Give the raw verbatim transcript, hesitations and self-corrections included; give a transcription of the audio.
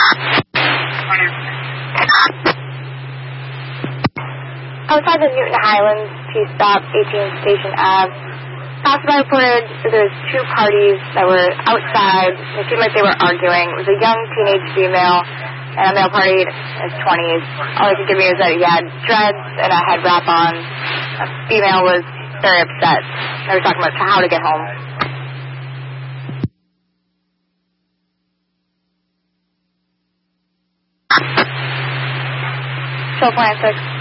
Outside the Newton Highlands T-stop, eighteenth Station Avenue, passerby reported there was two parties that were outside. It seemed like they were arguing. It was a young teenage female and a male party in his twenties. All he could give me is that he had dreads and a head wrap on. A female was very upset. They were talking about how to get home. Show plan six.